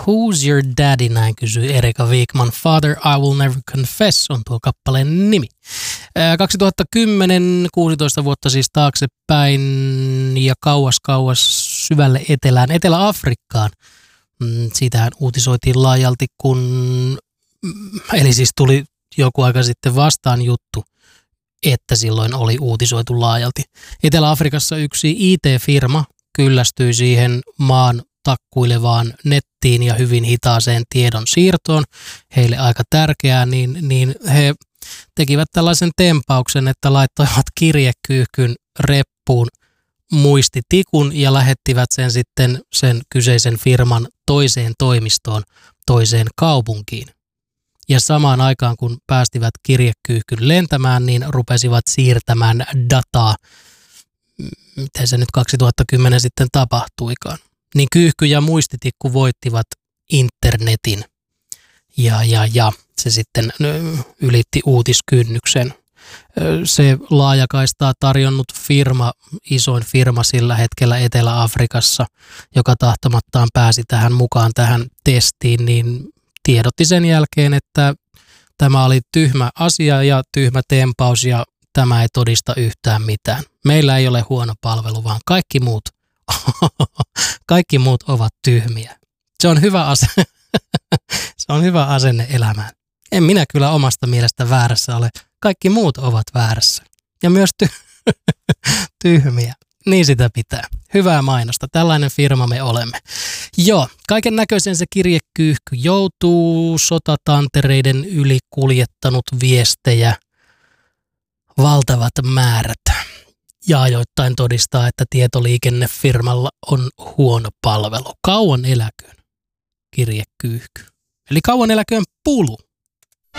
Who's Your Daddy, näin kysyy Erika Wigman. Father, I Will Never Confess on tuo kappaleen nimi. 2010, 16 vuotta siis taaksepäin ja kauas syvälle etelään, Etelä-Afrikkaan. Siitähän uutisoitiin laajalti, eli siis tuli joku aika sitten vastaan juttu, että silloin oli uutisoitu laajalti. Etelä-Afrikassa yksi IT-firma kyllästyi siihen maan takkuilevaan nettiin ja hyvin hitaaseen tiedon siirtoon, heille aika tärkeää, niin he tekivät tällaisen tempauksen, että laittoivat kirjekyyhkyn reppuun muistitikun ja lähettivät sen sitten sen kyseisen firman toiseen toimistoon, toiseen kaupunkiin. Ja samaan aikaan, kun päästivät kirjekyyhkyn lentämään, niin rupesivat siirtämään dataa, miten se nyt 2010 sitten tapahtuikaan. Niin kyyhky ja muistitikku voittivat internetin ja se sitten ylitti uutiskynnyksen. Se laajakaistaa tarjonnut isoin firma sillä hetkellä Etelä-Afrikassa, joka tahtomattaan pääsi mukaan tähän testiin, niin tiedotti sen jälkeen, että tämä oli tyhmä asia ja tyhmä tempaus ja tämä ei todista yhtään mitään. Meillä ei ole huono palvelu, vaan kaikki muut ovat tyhmiä. Se on hyvä se on hyvä asenne elämään. En minä kyllä omasta mielestä väärässä ole. Kaikki muut ovat väärässä. Ja myös tyhmiä. Niin sitä pitää. Hyvää mainosta. Tällainen firma me olemme. Joo, kaiken näköisen se kirjekyyhky joutuu sotatantereiden yli kuljettanut viestejä valtavat määrät. Ja ajoittain todistaa, että tietoliikennefirmalla on huono palvelu. Kauan eläköön kirjekyyhky. Eli kauan eläköön Pulu.